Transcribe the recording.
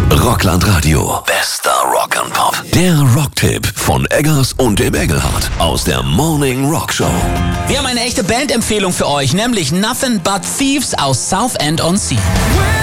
Rockland Radio. Bester Rock'n'Pop. Der Rocktipp von Eggers und dem Engelhardt aus der Morning Rock Show. Wir haben eine echte Bandempfehlung für euch, nämlich Nothing But Thieves aus Southend-on-Sea.